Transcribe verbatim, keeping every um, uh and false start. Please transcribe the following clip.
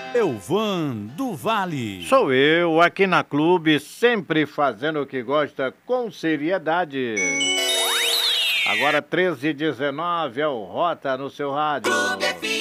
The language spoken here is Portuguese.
Elvan do Vale. Sou eu, aqui na Clube, sempre fazendo o que gosta com seriedade. Agora treze e dezenove é o Rota no seu rádio.